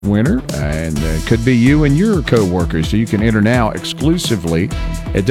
winner, and could be you and your co-workers. So you can enter now exclusively at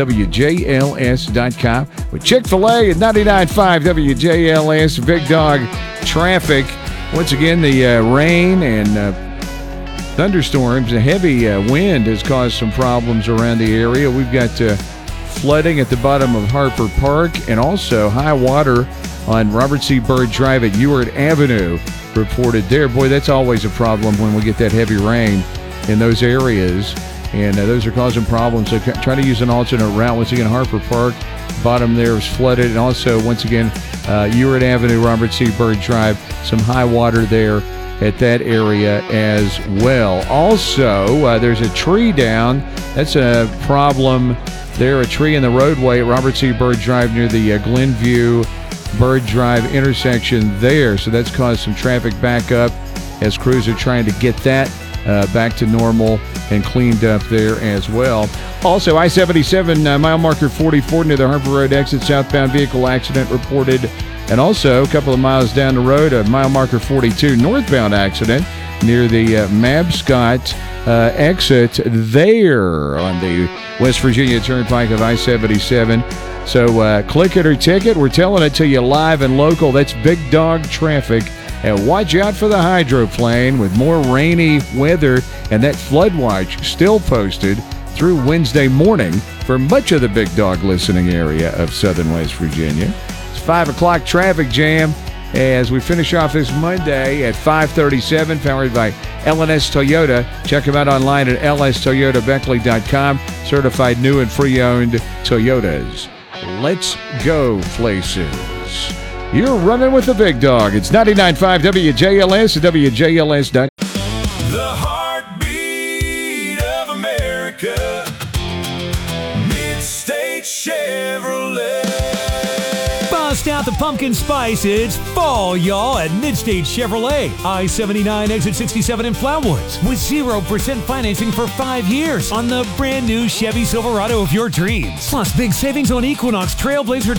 WJLS.com with Chick-fil-A at 99.5 WJLS. Big Dog Traffic. Once again, the rain and thunderstorms, a heavy wind has caused some problems around the area. We've got flooding at the bottom of Harper Park and also high water on Robert C. Byrd Drive at Ewart Avenue reported there. Boy, that's always a problem when we get that heavy rain in those areas, and those are causing problems. So try to use an alternate route. Once again, Harper Park, bottom there is flooded, and also, once again, Ewart Avenue, Robert C. Byrd Drive, some high water there at that area as well. Also, there's a tree down. That's a problem there, a tree in the roadway at Robert C. Byrd Drive near the Glenview Byrd Drive intersection there. So that's caused some traffic backup as crews are trying to get that back to normal and cleaned up there as well. Also, I-77 mile marker 44 near the Harper Road exit, southbound vehicle accident reported. And also, a couple of miles down the road, a mile marker 42 northbound accident near the Mabscott exit there on the West Virginia Turnpike of I-77. So click it or ticket. We're telling it to you live and local. That's Big Dog Traffic. And watch out for the hydroplane with more rainy weather and that flood watch still posted through Wednesday morning for much of the Big Dog listening area of southern West Virginia. It's 5 o'clock traffic jam as we finish off this Monday at 5:37, powered by LNS Toyota. Check them out online at lstoyotabeckley.com. Certified new and pre-owned Toyotas. Let's go places. You're running with the Big Dog. It's 99.5 WJLS and WJLS.com. The heartbeat of America. Mid-State Chevrolet. Bust out the pumpkin spice. It's fall, y'all, at Mid-State Chevrolet. I-79 exit 67 in Flatwoods with 0% financing for 5 years on the brand new Chevy Silverado of your dreams. Plus big savings on Equinox, Trailblazer,